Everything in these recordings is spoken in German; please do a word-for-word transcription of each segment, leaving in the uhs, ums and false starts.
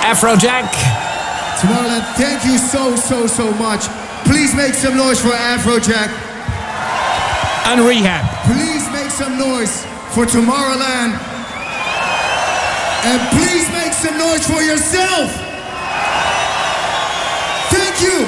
Afrojack. Tomorrowland, thank you so, so, so much. Please make some noise for Afrojack. And Rehab. Please make some noise for Tomorrowland. And please make some noise for yourself. Thank you.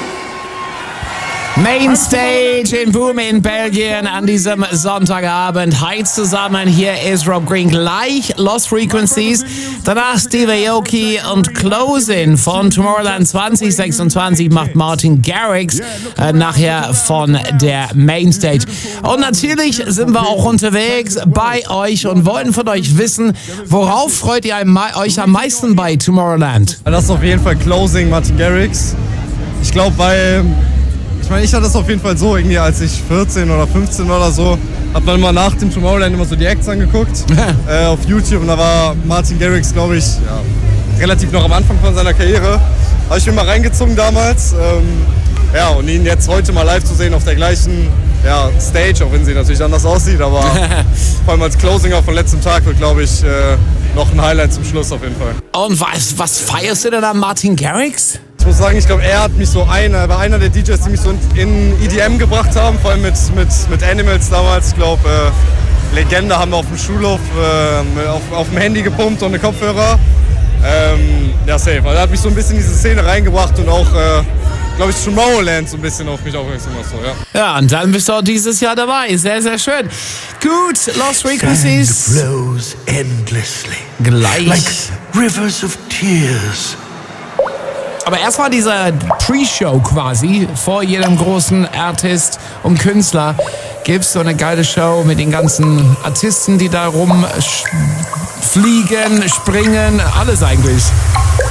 Mainstage in Boom in Belgien an diesem Sonntagabend. Hi zusammen, hier ist Rob Green. Gleich Lost Frequencies, danach Steve Aoki und Closing von Tomorrowland zwanzig sechsundzwanzig macht Martin Garrix äh, nachher von der Mainstage. Und natürlich sind wir auch unterwegs bei euch und wollen von euch wissen, worauf freut ihr euch am meisten bei Tomorrowland? Das ist auf jeden Fall Closing, Martin Garrix. Ich glaube, weil... Ich meine, ich hatte das auf jeden Fall so, irgendwie als ich vierzehn oder fünfzehn oder so, hat man immer nach dem Tomorrowland immer so die Acts angeguckt äh, auf YouTube und da war Martin Garrix, glaube ich, ja, relativ noch am Anfang von seiner Karriere. Habe ich mir mal reingezogen damals. Ähm, ja, und ihn jetzt heute mal live zu sehen auf der gleichen ja, Stage, auch wenn sie natürlich anders aussieht, aber vor allem als Closinger von letztem Tag wird, glaube ich, äh, noch ein Highlight zum Schluss auf jeden Fall. Und was, was feierst du denn an Martin Garrix? Ich muss sagen, ich glaube, er hat mich so einer, er war einer der D Js, die mich so in E D M gebracht haben, vor allem mit, mit, mit Animals damals. Ich glaube, äh, Legende haben wir auf dem Schulhof äh, auf, auf dem Handy gepumpt und eine Kopfhörer. Ähm, ja, safe. Also er hat mich so ein bisschen in diese Szene reingebracht und auch, äh, glaube ich, Tomorrowland so ein bisschen auf mich aufmerksam gemacht. So, ja. Ja, und dann bist du auch dieses Jahr dabei. Sehr, sehr schön. Gut, Lost Frequencies. Sand flows endlessly. Gleich. Like rivers of tears. Aber erstmal diese Pre-Show quasi, vor jedem großen Artist und Künstler gibt es so eine geile Show mit den ganzen Artisten, die da rumfliegen, springen, alles eigentlich.